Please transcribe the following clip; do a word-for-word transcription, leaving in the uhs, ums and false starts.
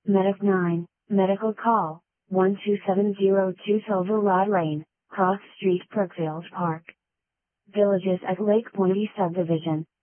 Medic nine, medical call, one two seven zero two Silver Rod Lane, Cross Street, Brookfield Park. Villages at Lake Pointe subdivision.